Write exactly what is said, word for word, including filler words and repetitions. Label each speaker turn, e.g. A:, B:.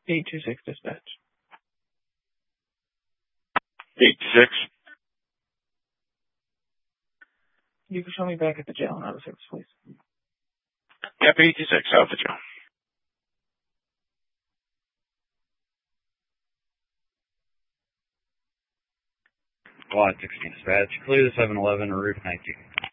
A: eight two six dispatch.
B: eight two six.
A: You can show me back at the jail and out of service, please.
B: Yep, eight two six, out of the jail.
C: Lot sixteen dispatch. Clear the seven eleven, Route nineteen.